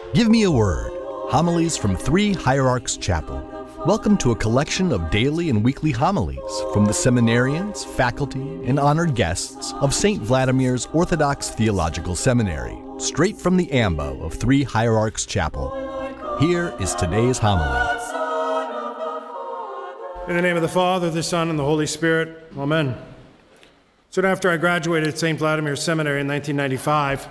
Give me a word. Homilies from Three Hierarchs Chapel. Welcome to a collection of daily and weekly homilies from the seminarians, faculty, and honored guests of St. Vladimir's Orthodox Theological Seminary, straight from the ambo of Three Hierarchs Chapel. Here is today's homily. In the name of the Father, the Son, and the Holy Spirit, Amen. Soon after I graduated at St. Vladimir's Seminary in 1995,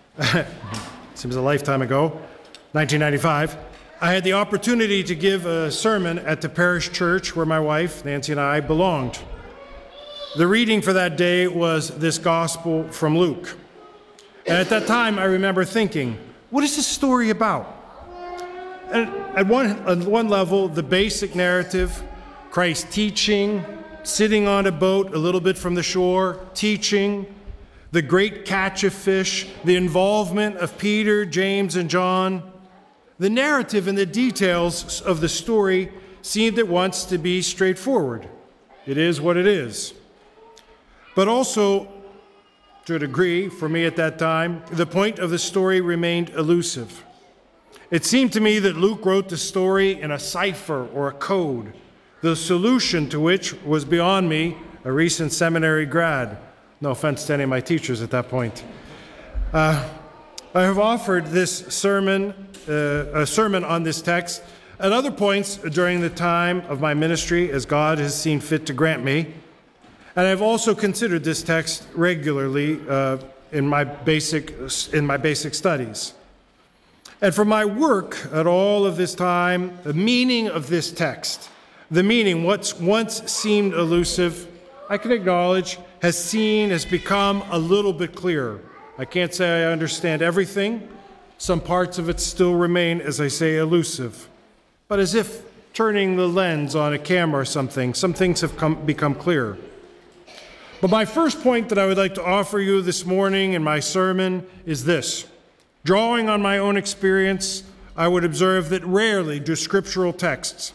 seems a lifetime ago, 1995, I had the opportunity to give a sermon at the parish church where my wife, Nancy, and I belonged. The reading for that day was this gospel from Luke. And at that time, I remember thinking, what is this story about? And at one level, the basic narrative, Christ teaching, sitting on a boat a little bit from the shore, teaching, the great catch of fish, the involvement of Peter, James, and John. The narrative and the details of the story seemed at once to be straightforward. It is what it is. But also, to a degree, for me at that time, the point of the story remained elusive. It seemed to me that Luke wrote the story in a cipher or a code, the solution to which was beyond me, a recent seminary grad. No offense to any of my teachers at that point. I have offered this sermon, a sermon on this text at other points during the time of my ministry as God has seen fit to grant me. And I've also considered this text regularly in my basic studies. And from my work at all of this time, the meaning of this text, the meaning, what once seemed elusive, I can acknowledge, has become a little bit clearer. I can't say I understand everything. Some parts of it still remain, as I say, elusive. But as if turning the lens on a camera or something, some things have become clearer. But my first point that I would like to offer you this morning in my sermon is this. Drawing on my own experience, I would observe that rarely do scriptural texts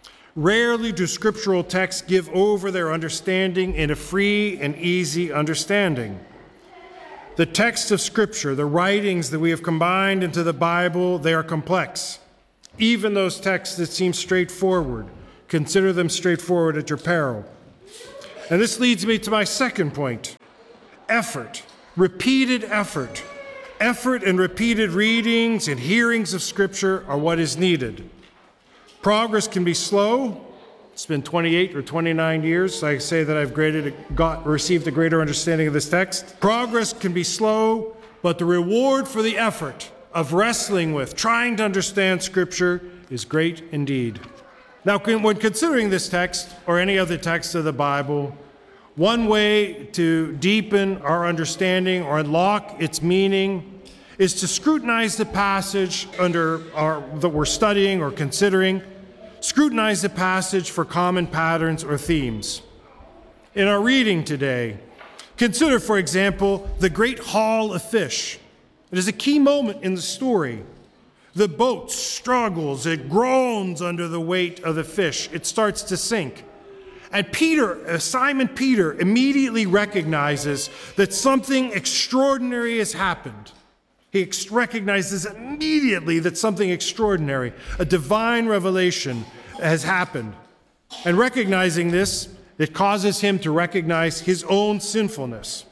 give over their understanding in a free and easy understanding. The texts of Scripture, the writings that we have combined into the Bible, they are complex. Even those texts that seem straightforward, consider them straightforward at your peril. And this leads me to my second point. Effort, repeated effort. Effort and repeated readings and hearings of Scripture are what is needed. Progress can be slow. It's been 28 or 29 years. I say that I've received a greater understanding of this text. Progress can be slow, but the reward for the effort of wrestling with, trying to understand Scripture is great indeed. Now, when considering this text or any other text of the Bible, one way to deepen our understanding or unlock its meaning is to scrutinize the passage that we're studying or considering. Scrutinize the passage for common patterns or themes. In our reading today, consider, for example, the great haul of fish. It is a key moment in the story. The boat struggles, it groans under the weight of the fish. It starts to sink. And Simon Peter immediately recognizes that something extraordinary has happened. He recognizes immediately that something extraordinary, a divine revelation, has happened. And recognizing this, it causes him to recognize his own sinfulness.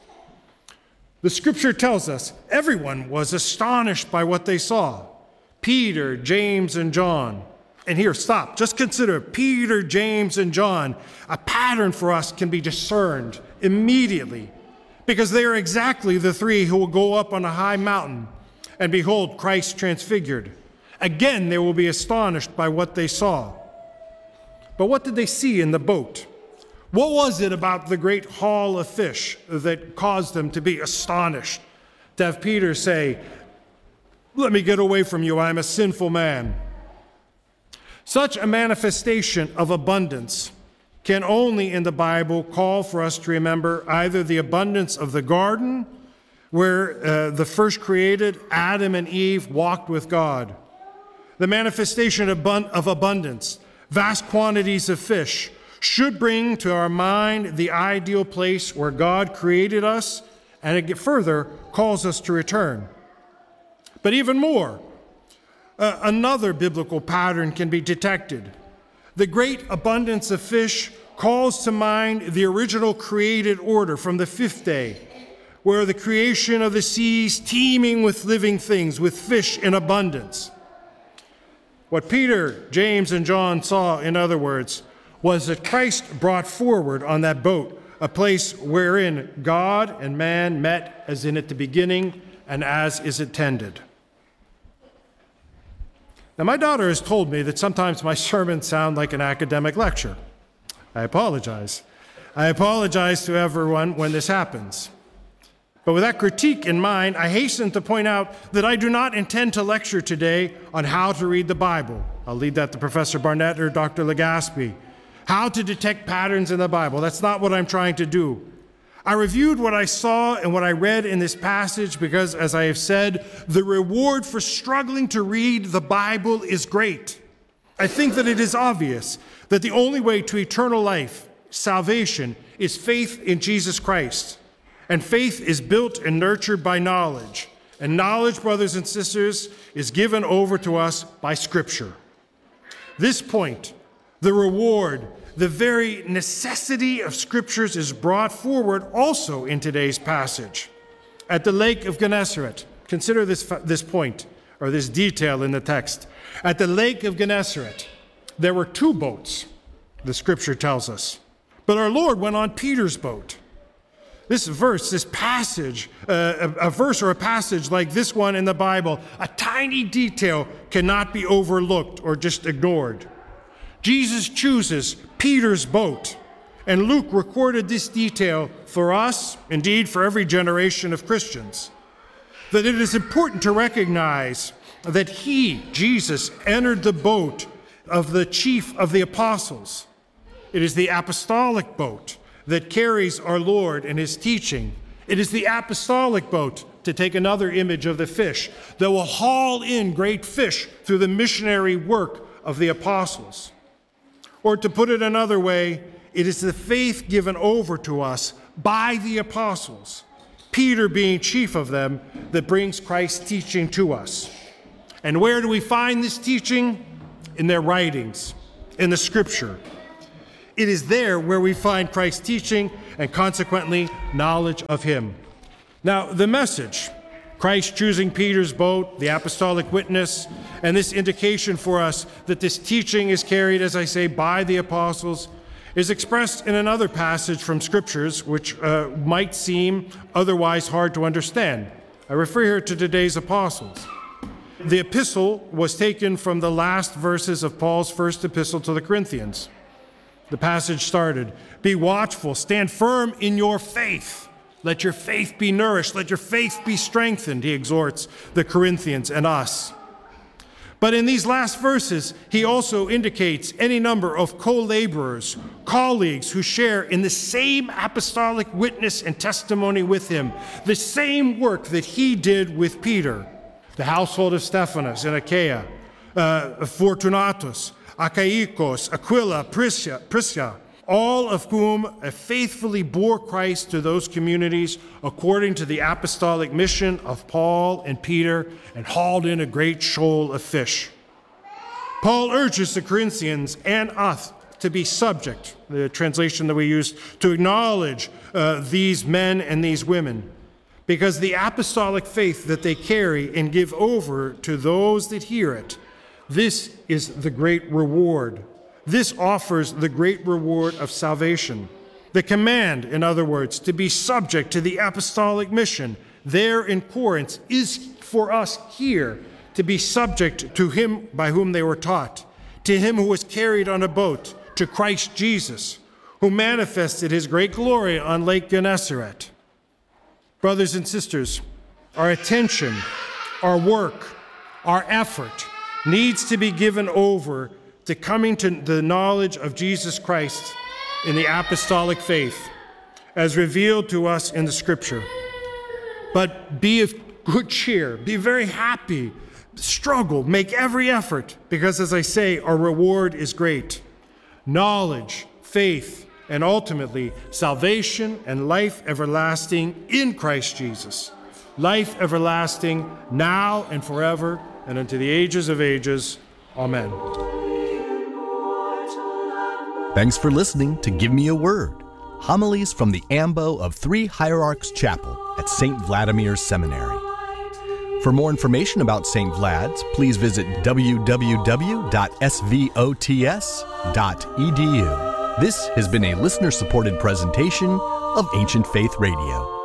The Scripture tells us everyone was astonished by what they saw. Peter, James, and John. And here, stop. Just consider Peter, James, and John. A pattern for us can be discerned immediately, because they are exactly the three who will go up on a high mountain and behold Christ transfigured. Again, they will be astonished by what they saw. But what did they see in the boat? What was it about the great haul of fish that caused them to be astonished? To have Peter say, "Let me get away from you, I'm a sinful man." Such a manifestation of abundance can only in the Bible call for us to remember either the abundance of the garden, where the first created Adam and Eve walked with God. The manifestation of abundance, vast quantities of fish, should bring to our mind the ideal place where God created us, and it further calls us to return. But even more, Another biblical pattern can be detected. The great abundance of fish calls to mind the original created order from the fifth day, where the creation of the seas teeming with living things, with fish in abundance. What Peter, James, and John saw, in other words, was that Christ brought forward on that boat a place wherein God and man met as in at the beginning and as is intended. Now, my daughter has told me that sometimes my sermons sound like an academic lecture. I apologize. I apologize to everyone when this happens. But with that critique in mind, I hasten to point out that I do not intend to lecture today on how to read the Bible. I'll leave that to Professor Barnett or Dr. Legaspi. How to detect patterns in the Bible. That's not what I'm trying to do. I reviewed what I saw and what I read in this passage because, as I have said, the reward for struggling to read the Bible is great. I think that it is obvious that the only way to eternal life, salvation, is faith in Jesus Christ. And faith is built and nurtured by knowledge. And knowledge, brothers and sisters, is given over to us by Scripture. This point, the reward, the very necessity of Scriptures is brought forward also in today's passage. At the Lake of Gennesaret, consider this point, or this detail in the text. At the Lake of Gennesaret, there were two boats, the Scripture tells us. But our Lord went on Peter's boat. This verse, this passage, a verse or a passage like this one in the Bible, a tiny detail cannot be overlooked or just ignored. Jesus chooses Peter's boat, and Luke recorded this detail for us, indeed for every generation of Christians, that it is important to recognize that he, Jesus, entered the boat of the chief of the apostles. It is the apostolic boat that carries our Lord and his teaching. It is the apostolic boat, to take another image of the fish, that will haul in great fish through the missionary work of the apostles. Or to put it another way, it is the faith given over to us by the apostles, Peter being chief of them, that brings Christ's teaching to us. And where do we find this teaching? In their writings, in the Scripture. It is there where we find Christ's teaching and consequently knowledge of him. Now, the message, Christ choosing Peter's boat, the apostolic witness, and this indication for us that this teaching is carried, as I say, by the apostles, is expressed in another passage from Scriptures which might seem otherwise hard to understand. I refer here to today's apostles. The epistle was taken from the last verses of Paul's first epistle to the Corinthians. The passage started, "Be watchful, stand firm in your faith. Let your faith be nourished, let your faith be strengthened," he exhorts the Corinthians and us. But in these last verses, he also indicates any number of co-laborers, colleagues who share in the same apostolic witness and testimony with him, the same work that he did with Peter, the household of Stephanas in Achaia, Fortunatus, Achaicos, Aquila, Prisca, all of whom faithfully bore Christ to those communities according to the apostolic mission of Paul and Peter, and hauled in a great shoal of fish. Paul urges the Corinthians and us to be subject, the translation that we use, to acknowledge these men and these women, because the apostolic faith that they carry and give over to those that hear it, this is the great reward. This offers the great reward of salvation. The command, in other words, to be subject to the apostolic mission there in Corinth is for us here to be subject to him by whom they were taught, to him who was carried on a boat, to Christ Jesus, who manifested his great glory on Lake Gennesaret. Brothers and sisters, our attention, our work, our effort needs to be given over to coming to the knowledge of Jesus Christ in the apostolic faith, as revealed to us in the Scripture. But be of good cheer, be very happy, struggle, make every effort, because as I say, our reward is great. Knowledge, faith, and ultimately salvation and life everlasting in Christ Jesus. Life everlasting now and forever. and unto the ages of ages. Amen. Thanks for listening to Give Me a Word, homilies from the ambo of Three Hierarchs Chapel at St. Vladimir's Seminary. For more information about St. Vlad's, please visit www.svots.edu. This has been a listener-supported presentation of Ancient Faith Radio.